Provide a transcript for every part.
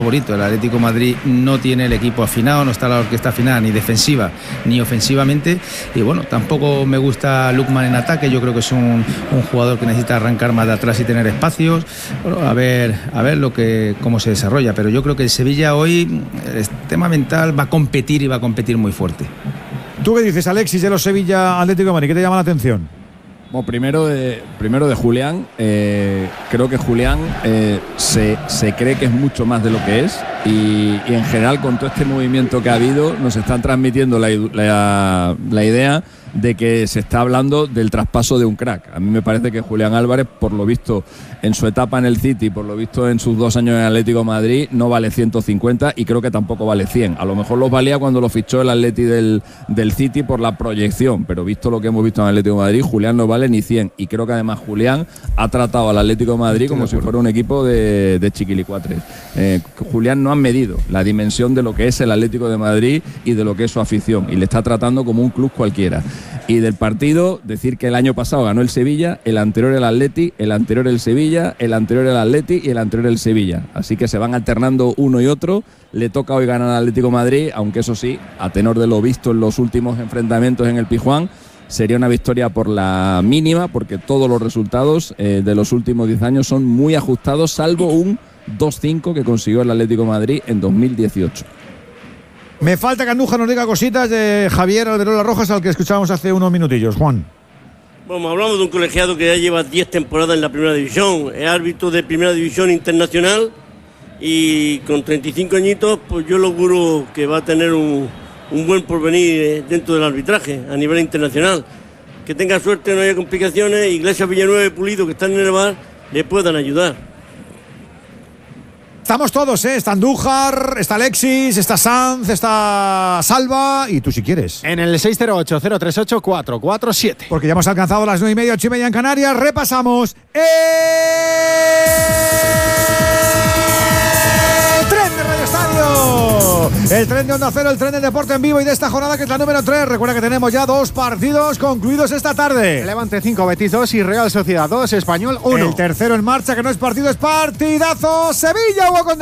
favorito. El Atlético de Madrid no tiene el equipo afinado, no está la orquesta afinada ni defensiva ni ofensivamente, y bueno, tampoco me gusta Lookman en ataque. Yo creo que es un jugador que necesita arrancar más de atrás y tener espacios. Bueno, a ver cómo se desarrolla, pero yo creo que el Sevilla hoy, el tema mental, va a competir y va a competir muy fuerte. ¿Tú qué dices, Alexis, de los Sevilla Atlético de Madrid? ¿Qué te llama la atención? Bueno, primero de Julián. Creo que Julián se cree que es mucho más de lo que es, y en general, con todo este movimiento que ha habido, nos están transmitiendo la idea de que se está hablando del traspaso de un crack. A mí me parece que Julián Álvarez, por lo visto en su etapa en el City, por lo visto en sus 2 años en Atlético de Madrid, no vale 150 y creo que tampoco vale 100. A lo mejor los valía cuando lo fichó el Atleti del City por la proyección, pero visto lo que hemos visto en Atlético de Madrid, Julián no vale ni 100, y creo que además Julián ha tratado al Atlético de Madrid como si fuera un equipo de chiquilicuatres. Julián no ha medido la dimensión de lo que es el Atlético de Madrid y de lo que es su afición, y le está tratando como un club cualquiera. Y del partido, decir que el año pasado ganó el Sevilla, el anterior el Atleti, el anterior el Sevilla, el anterior el Atleti y el anterior el Sevilla. Así que se van alternando uno y otro. Le toca hoy ganar al Atlético de Madrid, aunque eso sí, a tenor de lo visto en los últimos enfrentamientos en el Pizjuán, sería una victoria por la mínima, porque todos los resultados de los últimos 10 años son muy ajustados, salvo un 2-5 que consiguió el Atlético de Madrid en 2018. Me falta que Andújar nos diga cositas de Javier Alberola Rojas, al que escuchábamos hace unos minutillos. Juan. Bueno, hablamos de un colegiado que ya lleva 10 temporadas en la primera división, es árbitro de primera división internacional, y con 35 añitos, pues yo lo auguro que va a tener un buen porvenir dentro del arbitraje a nivel internacional. Que tenga suerte, no haya complicaciones, y Iglesias, Villanueva y Pulido, que están en el bar, le puedan ayudar. Estamos todos, está Andújar, está Alexis, está Sanz, está Salva, y tú si quieres. En el 608-038-447. Porque ya hemos alcanzado las 9:30, 8:30 en Canarias. Repasamos el tren de Radio Estadio, el tren de Onda Cero, el tren de deporte en vivo y de esta jornada, que es la número 3. Recuerda que tenemos ya 2 partidos concluidos esta tarde. Levante 5, Betis 2 y Real Sociedad 2, Español 1. El tercero en marcha, que no es partido, es partidazo. Sevilla, Hugo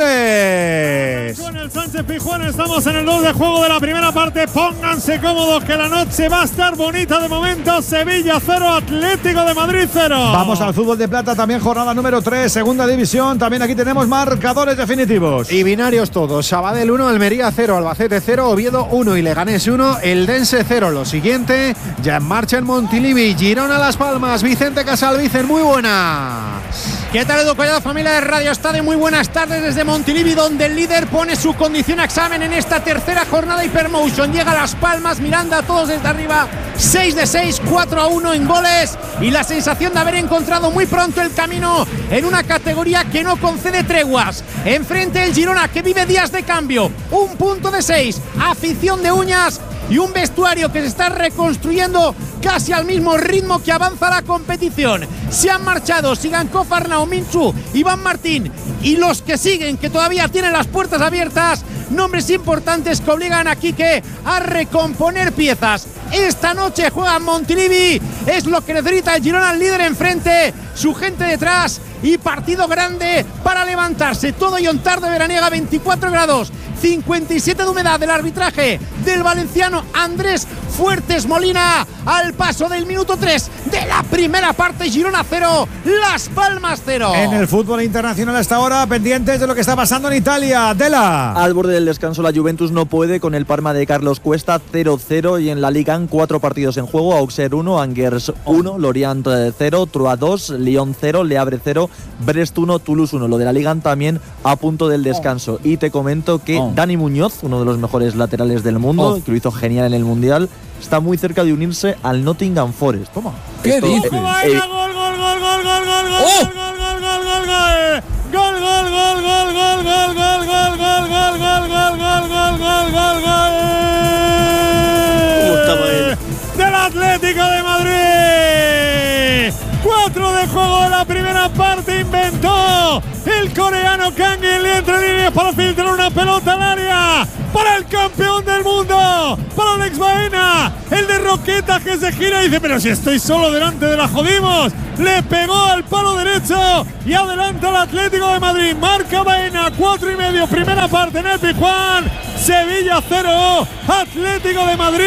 Condés. Con el Sánchez Pizjuán estamos en el 2 de juego de la primera parte. Pónganse cómodos, que la noche va a estar bonita de momento. Sevilla 0, Atlético de Madrid 0. Vamos al fútbol de plata, también jornada número 3, segunda división. También aquí tenemos marcadores definitivos. Y binarios todos. Sabadell 1, Almería 0, Albacete 0, Oviedo 1 y Leganés 1, Eldense 0. Lo siguiente, ya en marcha en Montilivi, Girona Las Palmas, Vicente Casalvicen, muy buenas. ¿Qué tal, Edu Collado, familia de Radio Estadio? Muy buenas tardes desde Montilivi, donde el líder pone su condición a examen en esta tercera jornada Hypermotion. Llega a Las Palmas, Miranda a todos desde arriba, 6 de 6, 4-1 en goles, y la sensación de haber encontrado muy pronto el camino en una categoría que no concede treguas. Enfrente el Girona, que vive días de cambio, 1 punto de 6, afición de uñas y un vestuario que se está reconstruyendo casi al mismo ritmo que avanza la competición. Se han marchado Sigankov, Arnau, Minchu, Iván Martín y los que siguen, que todavía tienen las puertas abiertas, nombres importantes que obligan a Quique a recomponer piezas. Esta noche juega Montilivi, es lo que necesita el Girona, el líder enfrente, su gente detrás, y partido grande para levantarse. Todo y tarde veraniega, 24 grados, 57 de humedad. Del arbitraje del valenciano Andrés Fuertes Molina, al paso del minuto 3 de la primera parte. Girona 0, Las Palmas 0. En el fútbol internacional hasta ahora, pendientes de lo que está pasando en Italia. Dela. Al borde del descanso, la Juventus no puede con el Parma de Carlos Cuesta, 0-0, y en la Liga 4 partidos en juego: Auxerre 1, Angers 1, Lorient 0, Troyes 2, Lyon 0, Le Havre 0, Brest 1, Toulouse 1. Lo de la Liga también a punto del descanso. Y te comento que Dani Muñoz, uno de los mejores laterales del mundo, que lo hizo genial en el Mundial, está muy cerca de unirse al Nottingham Forest. Toma. ¿Qué dices? Gol, gol, gol, gol, gol, gol, gol, gol, gol, gol, del Atlético de Madrid. 4 de juego de la primera parte. Inventó el coreano Kang Lee entre líneas para filtrar una pelota al área. Baena, para el campeón del mundo, para Alex Baena, el de Roquetas que se gira y dice, pero si estoy solo delante de la jodimos. Le pegó al palo derecho y adelanta el Atlético de Madrid. Marca Baena, 4:30, primera parte en el Pizjuán. Sevilla 0, Atlético de Madrid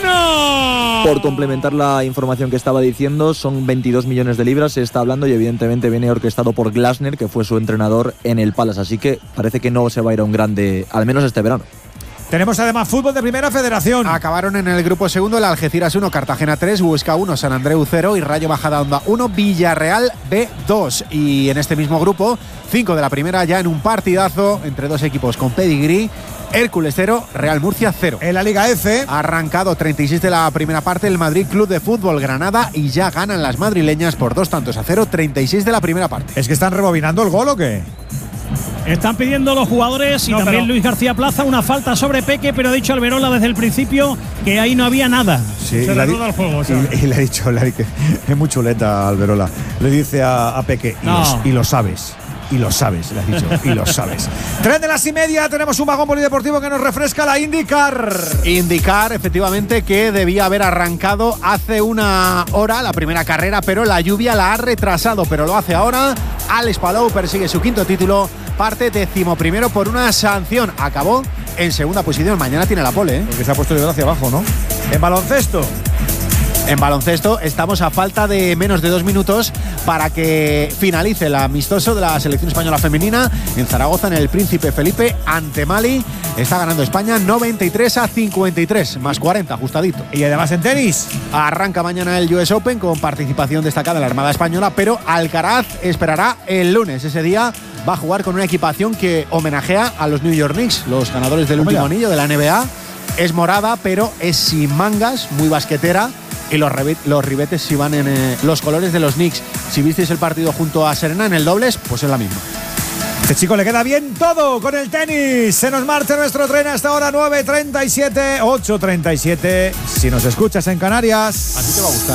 1. Por complementar la información que estaba diciendo, son 22 millones de libras, se está hablando, y evidentemente viene orquestado por Glasner, que fue su entrenador en el Palace, así que parece que no se va a ir a un grande, al menos este verano. Tenemos además fútbol de Primera Federación. Acabaron en el grupo segundo el Algeciras 1, Cartagena 3, Huesca 1, San Andreu 0 y Rayo Majadahonda 1, Villarreal B2. Y en este mismo grupo, 5 de la primera ya en un partidazo entre dos equipos con pedigrí. Hércules 0, Real Murcia 0. En la Liga F, arrancado 36 de la primera parte el Madrid Club de Fútbol Granada y ya ganan las madrileñas por 2-0, 36 de la primera parte. ¿Es que están rebobinando el gol o qué? Están pidiendo los jugadores y también Luis García Plaza una falta sobre Peque, pero ha dicho Alberola desde el principio que ahí no había nada. Sí, se reanuda el juego. Y le ha dicho, que es muy chuleta Alberola. Le dice a Peque, y lo sabes. Y lo sabes, le has dicho, y lo sabes. 3:30, tenemos un vagón polideportivo que nos refresca la IndyCar. IndyCar, efectivamente, que debía haber arrancado hace una hora la primera carrera, pero la lluvia la ha retrasado, pero lo hace ahora. Alex Palou persigue su quinto título, parte 11º por una sanción. Acabó en segunda posición, mañana tiene la pole, Porque se ha puesto el dedo hacia abajo, ¿no? En baloncesto. En baloncesto estamos a falta de menos de 2 minutos para que finalice el amistoso de la selección española femenina en Zaragoza, en el Príncipe Felipe ante Mali. Está ganando España 93-53, más 40, ajustadito. Y además en tenis. Arranca mañana el US Open con participación destacada de la Armada Española, pero Alcaraz esperará el lunes. Ese día va a jugar con una equipación que homenajea a los New York Knicks, los ganadores del último anillo de la NBA. Es morada, pero es sin mangas, muy basquetera. Y los ribetes si van en los colores de los Knicks. Si visteis el partido junto a Serena en el dobles, pues es la misma. Este chico le queda bien todo con el tenis. Se nos marcha nuestro tren hasta ahora 9:37, 8:37. Si nos escuchas en Canarias, a ti te va a gustar.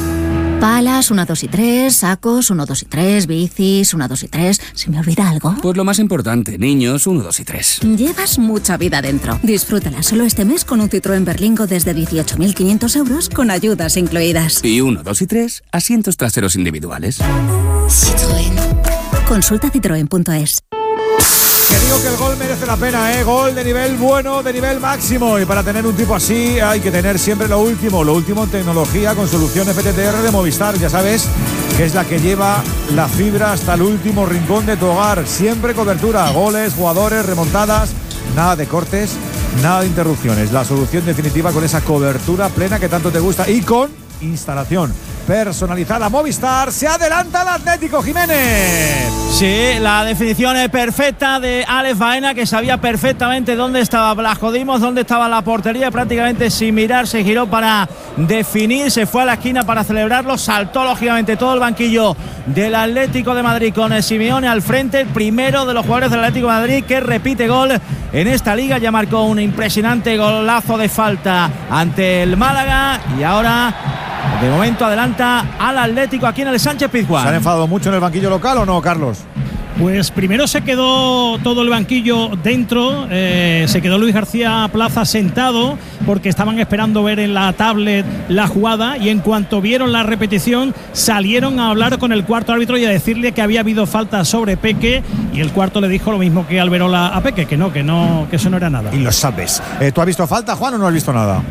Palas, 1, 2 y 3, sacos, 1, 2 y 3, bicis, 1, 2 y 3. ¿Se me olvida algo? Pues lo más importante, niños, 1, 2 y 3. Llevas mucha vida dentro. Disfrútala solo este mes con un Citroën Berlingo desde 18.500 euros con ayudas incluidas. Y 1, 2 y 3, asientos traseros individuales. Citroën. Consulta citroen.es. que digo que el gol merece la pena, gol de nivel bueno, de nivel máximo, y para tener un tipo así hay que tener siempre lo último en tecnología con solución FTTR de Movistar, ya sabes que es la que lleva la fibra hasta el último rincón de tu hogar, siempre cobertura, goles, jugadores, remontadas, nada de cortes, nada de interrupciones, la solución definitiva con esa cobertura plena que tanto te gusta y con instalación personalizada. Movistar, se adelanta el Atlético, Jiménez. Sí, la definición es perfecta de Alex Baena, que sabía perfectamente dónde estaba Blasco Dimos, dónde estaba la portería, prácticamente sin mirar se giró para definir, se fue a la esquina para celebrarlo, saltó lógicamente todo el banquillo del Atlético de Madrid con el Simeone al frente, el primero de los jugadores del Atlético de Madrid que repite gol en esta liga, ya marcó un impresionante golazo de falta ante el Málaga y ahora de momento adelanta al Atlético aquí en el Sánchez Pizjuán. ¿Se han enfadado mucho en el banquillo local o no, Carlos? Pues primero se quedó todo el banquillo dentro, se quedó Luis García Plaza sentado porque estaban esperando ver en la tablet la jugada y en cuanto vieron la repetición salieron a hablar con el cuarto árbitro y a decirle que había habido falta sobre Peque y el cuarto le dijo lo mismo que Alberola a Peque, que eso no era nada. Y lo sabes. ¿Tú has visto falta, Juan, o no has visto nada?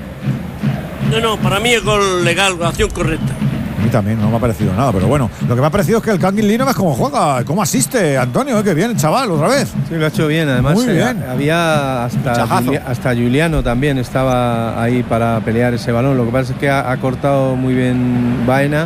No, para mí es gol legal, acción correcta. A mí también no me ha parecido nada, pero bueno, lo que me ha parecido es que el Kangin Lee no ves cómo juega, cómo asiste, Antonio, qué bien, chaval, otra vez. Sí, lo ha hecho bien, además. Muy bien. Había hasta Juliano también estaba ahí para pelear ese balón, lo que pasa es que ha cortado muy bien Baena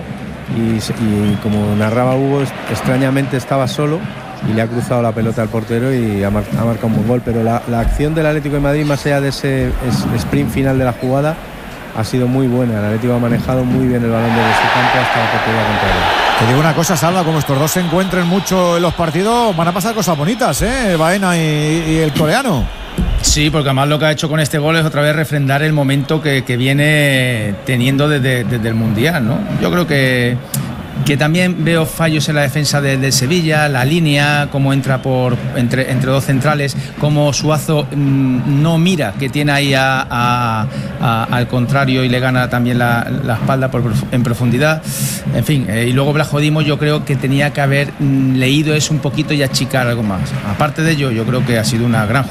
y como narraba Hugo, extrañamente estaba solo y le ha cruzado la pelota al portero y ha marcado un buen gol, pero la acción del Atlético de Madrid, más allá de ese sprint final de la jugada, ha sido muy buena. El Atlético ha manejado muy bien el balón desde su campo hasta la portería contraria. Te digo una cosa, Salva, como estos dos se encuentren mucho en los partidos, van a pasar cosas bonitas, Baena y el coreano. Sí, porque además lo que ha hecho con este gol es otra vez refrendar el momento que viene teniendo desde el Mundial, ¿no? Yo creo que Que también veo fallos en la defensa del Sevilla, la línea, cómo entra entre dos centrales, cómo Suazo no mira que tiene ahí al contrario y le gana también la espalda en profundidad. En fin, y luego Blajo Dimos yo creo que tenía que haber leído eso un poquito y achicar algo más. Aparte de ello, yo creo que ha sido una gran